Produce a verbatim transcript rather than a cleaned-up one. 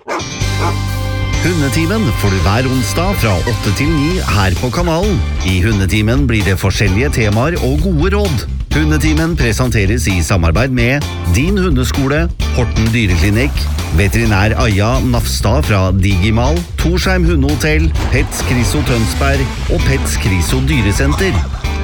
Hundetimen får du hver onsdag fra åtte til ni her på kanalen. I Hundetimen blir det forskjellige temaer og gode råd. Hundetimen presenteres i samarbeid med Din Hundeskole, Horten Dyreklinikk, veterinær Aja Nafstad fra Digimal, Torsheim Hundehotell, Pets Kriso Tønsberg og Pets Kriso Dyresenter.